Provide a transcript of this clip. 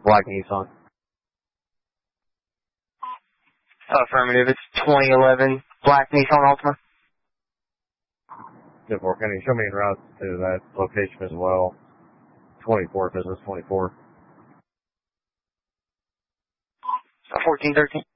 Black Nissan. Affirmative. It's 2011 Black Nissan Altima. 10-4. Can you show me en route to that location as well? 24, business 24. 1413.